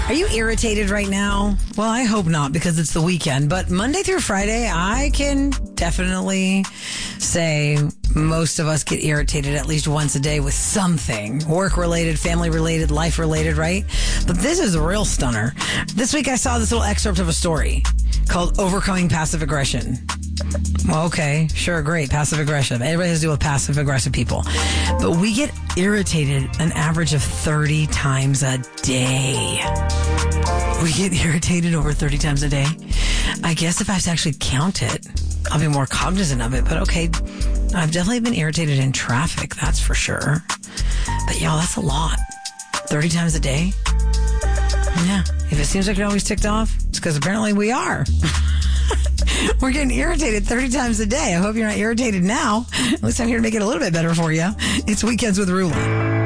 Are you irritated right now? Well, I hope not because it's the weekend. But Monday through Friday, I can definitely say most of us get irritated at least once a day with something. Work-related, family-related, life-related, right? But this is a real stunner. This week I saw this little excerpt of a story called Overcoming Passive Aggression. Well, okay, sure, great, passive aggressive. Everybody has to deal with passive aggressive people. But we get irritated an average of 30 times a day. We get irritated over 30 times a day. I guess if I have to actually count it, I'll be more cognizant of it. But okay, I've definitely been irritated in traffic, that's for sure. But y'all, that's a lot. 30 times a day? Yeah. If it seems like you're always ticked off, it's because apparently we are. We're getting irritated 30 times a day. I hope you're not irritated now. At least I'm here to make it a little bit better for you. It's Weekends with Rula.